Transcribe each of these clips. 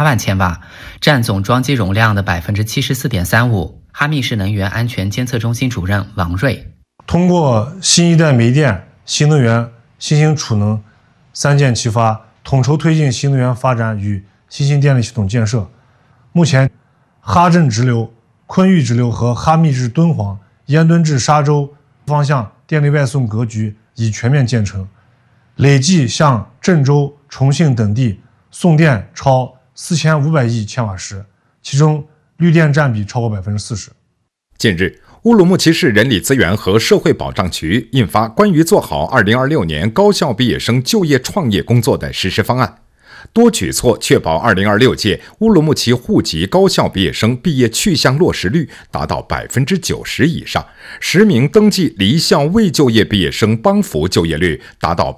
8万千瓦，占总装机容量的 74.35%。哈密市能源安全监测中心主任王瑞， 通过新一代煤电、新能源、新型储能三箭齐发，统筹推进新能源发展与新兴电力系统建设。目前，哈镇直流、昆玉直流和哈密至敦煌、烟墩至沙洲方向电力外送格局已全面建成，累计向郑州、重庆等地送电超4500亿千瓦时，其中绿电占比超过40%。 近日，乌鲁木齐市人力资源和社会保障局印发关于做好2026年高校毕业生就业创业工作的实施方案，多举措确保2026届乌鲁木齐户籍高校毕业生毕业去向落实率达到90%以上，10名登记离校未就业毕业生帮扶就业率达到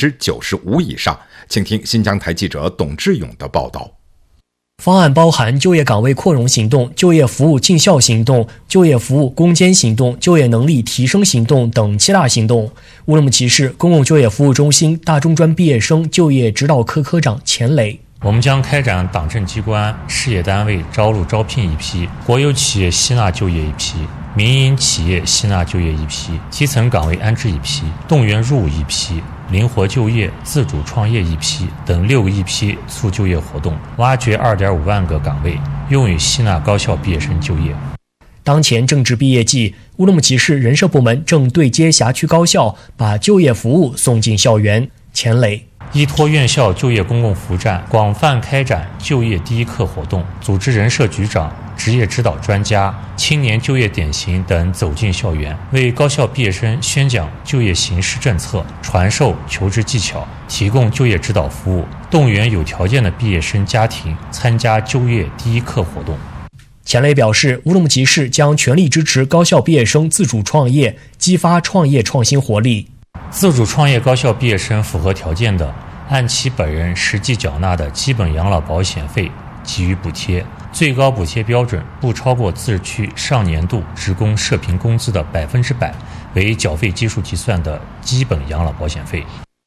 95%以上。请听新疆台记者董志勇的报道。 方案包含就业岗位扩容行动、就业服务进校行动、就业服务攻坚行动、就业能力提升行动等7大行动。乌鲁木齐市公共就业服务中心大中专毕业生就业指导科科长钱磊， 我们将开展党政机关、事业单位招录招聘一批，国有企业吸纳就业一批，民营企业吸纳就业一批，基层岗位安置一批，动员入伍一批，灵活就业、自主创业一批等6个一批促就业活动，挖掘2.5万个岗位，用于吸纳高校毕业生就业。 当前正值毕业季，乌鲁木齐市人社部门正对接辖区高校，把就业服务送进校园。钱磊， 依托院校就业公共服务站，广泛开展就业第一课活动，组织人社局长、职业指导专家、青年就业典型等走进校园，为高校毕业生宣讲就业形势政策，传授求职技巧，提供就业指导服务，动员有条件的毕业生家庭参加就业第一课活动。 钱磊表示，乌鲁木齐市将全力支持高校毕业生自主创业，激发创业创新活力。 自主创业高校毕业生符合条件的，按其本人实际缴纳的基本养老保险费给予补贴，最高补贴标准不超过自治区上年度职工社平工资的100%，为缴费基数计算的基本养老保险费。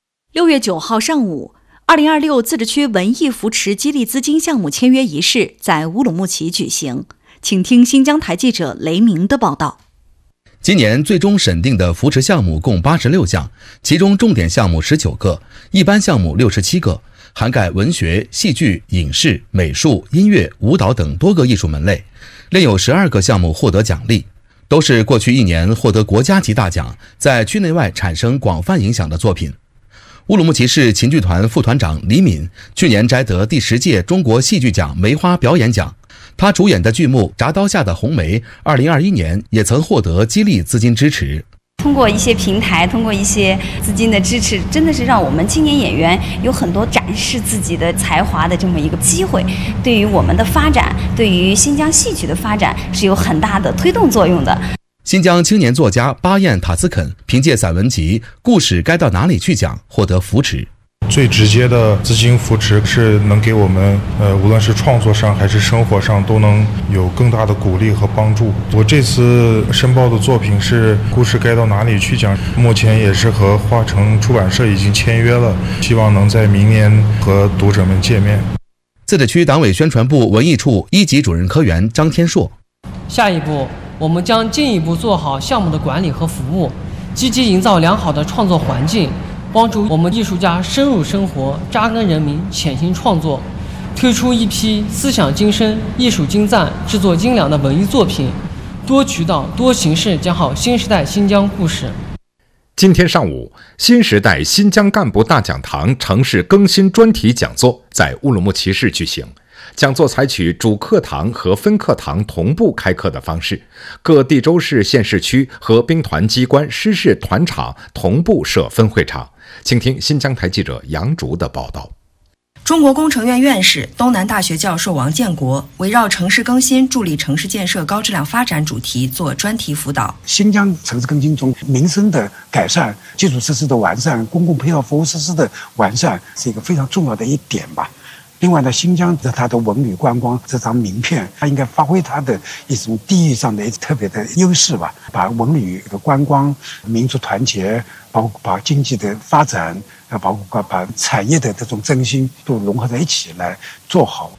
6月9号上午，2026自治区文艺扶持激励资金项目签约仪式在乌鲁木齐举行。请听新疆台记者雷鸣的报道。 今年最终审定的扶持项目共86项，其中重点项目19个，一般项目67个，涵盖文学、戏剧、影视、美术、音乐、舞蹈等多个艺术门类，另有12个项目获得奖励，都是过去1年获得国家级大奖，在区内外产生广泛影响的作品。乌鲁木齐市秦剧团副团长李敏去年摘得第10届中国戏剧奖梅花表演奖，他主演的剧目《铡刀下的红梅》2021年也曾获得激励资金支持。 通过一些平台，通过一些资金的支持，真的是让我们青年演员有很多展示自己的才华的这么一个机会，对于我们的发展，对于新疆戏曲的发展是有很大的推动作用的。 新疆青年作家巴彦塔斯肯凭借散文集《故事该到哪里去讲》获得扶持。 最直接的资金扶持是能给我们无论是创作上还是生活上都能有更大的鼓励和帮助。我这次申报的作品是《故事该到哪里去讲》，目前也是和华城出版社已经签约了，希望能在明年和读者们见面。 自治区党委宣传部文艺处1级主任科员张天硕， 下一步我们将进一步做好项目的管理和服务，积极营造良好的创作环境，帮助我们艺术家深入生活、扎根人民、潜心创作，推出一批思想精深、艺术精湛、制作精良的文艺作品，多渠道、多形式讲好新时代新疆故事。 今天上午，新时代新疆干部大讲堂城市更新专题讲座在乌鲁木齐市举行。讲座采取主课堂和分课堂同步开课的方式，各地州市、县市区和兵团机关师事团场同步设分会场。请听新疆台记者杨竹的报道。 中国工程院院士、东南大学教授王建国围绕城市更新、助力城市建设高质量发展主题做专题辅导。 新疆城市更新中，民生的改善、基础设施的完善、公共配套服务设施的完善是一个非常重要的一点吧。另外呢，新疆的它的文旅观光这张名片，它应该发挥它的一种地域上的特别的优势吧，把文旅的观光、民族团结，包括把经济的发展，包括把产业的这种振兴都融合在一起来做好。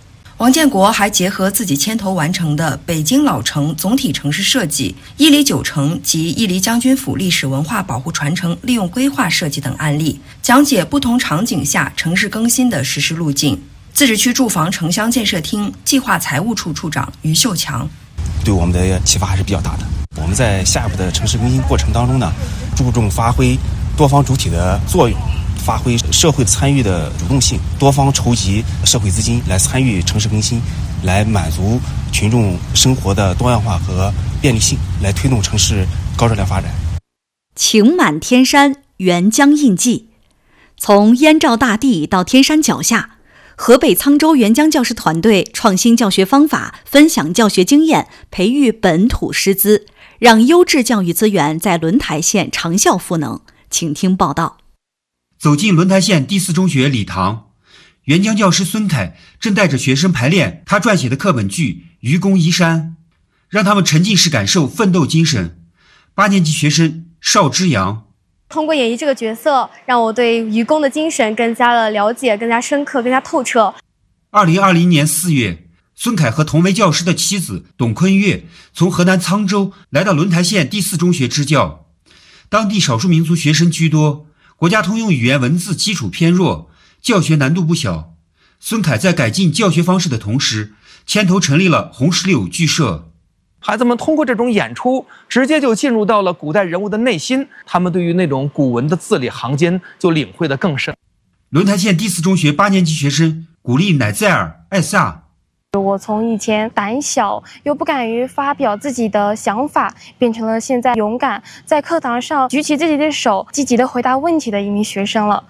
王建国还结合自己牵头完成的北京老城总体城市设计、伊犁旧城及伊犁将军府历史文化保护传承利用规划设计等案例，讲解不同场景下城市更新的实施路径。自治区住房城乡建设厅计划财务处处长于秀强， 对我们的启发还是比较大的。我们在下一步的城市更新过程当中呢，注重发挥多方主体的作用，发挥社会参与的主动性，多方筹集社会资金来参与城市更新，来满足群众生活的多样化和便利性，来推动城市高质量发展。 晴满天山，沅江印记。从燕赵大地到天山脚下，河北沧州沅江教师团队创新教学方法，分享教学经验，培育本土师资，让优质教育资源在轮台县长效赋能。请听报道。 走进轮台县第4中学礼堂，沅江教师孙凯正带着学生排练他撰写的课本剧《愚公移山》，让他们沉浸式感受奋斗精神。8年级学生邵之阳， 通过演绎这个角色，让我对愚公的精神更加的了解，更加深刻，更加透彻。 2020年4月，孙凯和同为教师的妻子董坤月从河南沧州来到轮台县第4中学支教。当地少数民族学生居多，国家通用语言文字基础偏弱，教学难度不小。孙凯在改进教学方式的同时，牵头成立了红石榴剧社。 孩子们通过这种演出，直接就进入到了古代人物的内心，他们对于那种古文的字里行间就领会得更深。 轮台县第4中学8年级学生古丽乃在尔艾萨， 我从以前胆小又不敢于发表自己的想法，变成了现在勇敢在课堂上举起自己的手，积极地回答问题的一名学生了。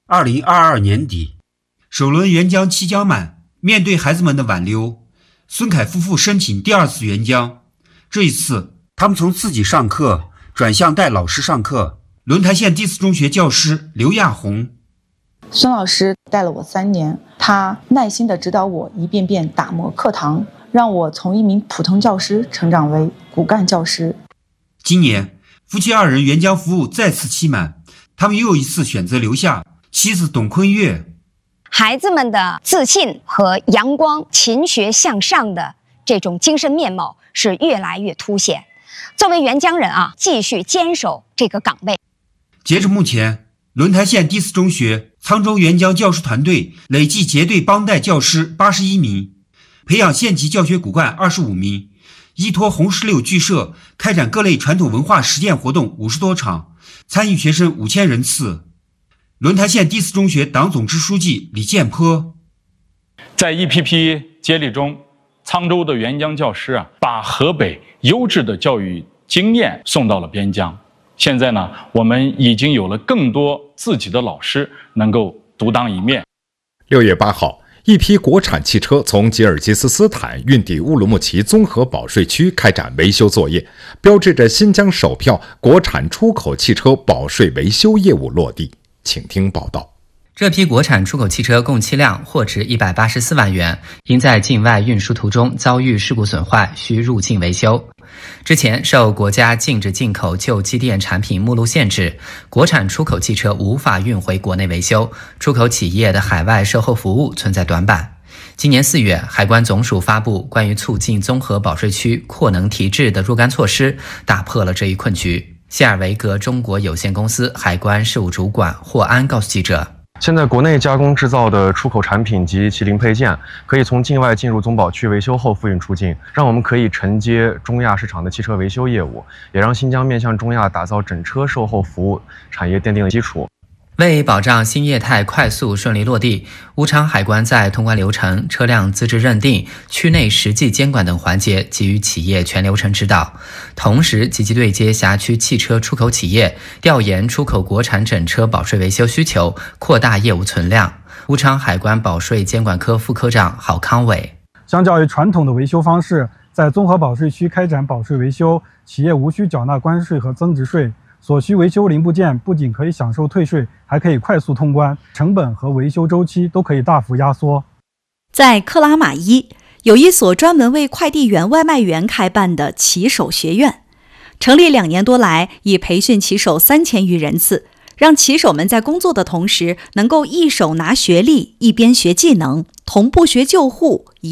2022年底，首轮沅江七江满，面对孩子们的挽留，孙凯夫妇申请第2次沅江。这一次，他们从自己上课转向带老师上课。轮台县第4中学教师刘亚红， 孙老师带了我3年，他耐心地指导我一遍遍打磨课堂，让我从一名普通教师成长为骨干教师。 今年，夫妻2人沅江服务再次期满，他们又一次选择留下。妻子董坤月， 孩子们的自信和阳光、勤学向上的这种精神面貌是越来越凸显。作为沅江人继续坚守这个岗位。 截至目前，轮台县第4中学沧州沅江教师团队累计结对帮带教师81名，培养县级教学骨干25名，依托红石榴剧社开展各类传统文化实践活动50多场，参与学生5000人次。轮台县第4中学党总支书记李建坡， 在一批批接力中，沧州的沅江教师把河北优质的教育经验送到了边疆。现在呢，我们已经有了更多自己的老师能够独当一面。 6月8号，一批国产汽车从吉尔吉斯斯坦运抵乌鲁木齐综合保税区开展维修作业，标志着新疆首票国产出口汽车保税维修业务落地。请听报道。 这批国产出口汽车共7辆，货值184万元，因在境外运输途中遭遇事故损坏，需入境维修。之前受国家禁止进口旧机电产品目录限制，国产出口汽车无法运回国内维修，出口企业的海外售后服务存在短板。今年4月，海关总署发布关于促进综合保税区扩能提质的若干措施，打破了这一困局。谢尔维格中国有限公司海关事务主管霍安告诉记者， 现在国内加工制造的出口产品及其零配件可以从境外进入总保区维修后复运出境，让我们可以承接中亚市场的汽车维修业务，也让新疆面向中亚打造整车售后服务产业奠定了基础。 为保障新业态快速顺利落地，乌昌海关在通关流程、车辆资质认定、区内实际监管等环节给予企业全流程指导，同时积极对接辖区汽车出口企业，调研出口国产整车保税维修需求，扩大业务存量。乌昌海关保税监管科副科长郝康伟， 相较于传统的维修方式，在综合保税区开展保税维修，企业无需缴纳关税和增值税，所需维修零部件不仅可以享受退税，还可以快速通关，成本和维修周期都可以大幅压缩。 在克拉玛依，有一所专门为快递员、外卖员开办的骑手学院，成立2年多来，已培训骑手3000余人次，让骑手们在工作的同时，能够一手拿学历，一边学技能，同步学救护，一